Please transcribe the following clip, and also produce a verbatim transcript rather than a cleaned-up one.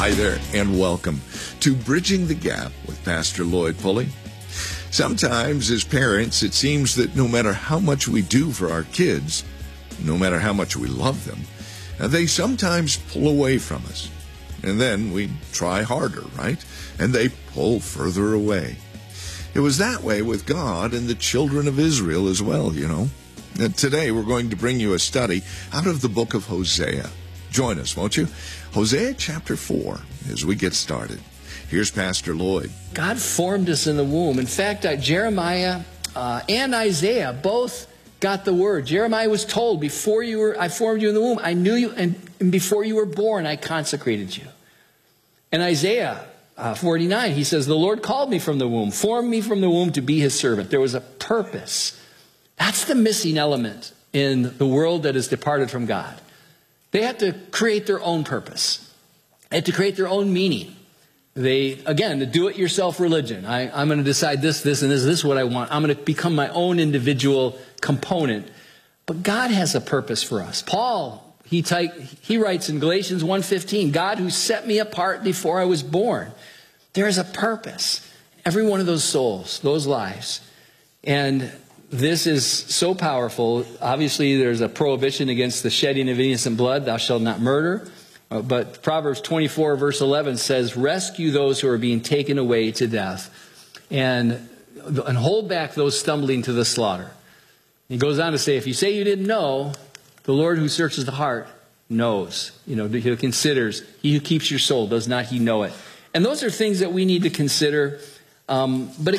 Hi there, and welcome to Bridging the Gap with Pastor Lloyd Pulley. Sometimes, as parents, it seems that no matter how much we do for our kids, no matter how much we love them, they sometimes pull away from us. And then we try harder, right? And they pull further away. It was that way with God and the children of Israel as well, you know. And today we're going to bring you a study out of the book of Hosea. Join us, won't you? Hosea chapter four as we get started. Here's Pastor Lloyd. God formed us in the womb. In fact, uh, Jeremiah uh, and Isaiah both got the word. Jeremiah was told, before you were, I formed you in the womb. I knew you, and, and before you were born, I consecrated you. And Isaiah uh, forty-nine, he says, the Lord called me from the womb, formed me from the womb to be his servant. There was a purpose. That's the missing element in the world that has departed from God. They had to create their own purpose. They had to create their own meaning. They, again, the do-it-yourself religion. I, I'm going to decide this, this, and this. This is what I want. I'm going to become my own individual component. But God has a purpose for us. Paul, he, type, he writes in Galatians one fifteen, God who set me apart before I was born. There is a purpose. Every one of those souls, those lives. And this is so powerful. Obviously, there's a prohibition against the shedding of innocent blood. Thou shalt not murder. Uh, but Proverbs twenty-four, verse eleven says, rescue those who are being taken away to death and, and hold back those stumbling to the slaughter. He goes on to say, if you say you didn't know, the Lord who searches the heart knows. You know, he considers. He who keeps your soul, does not he know it? And those are things that we need to consider. Um, but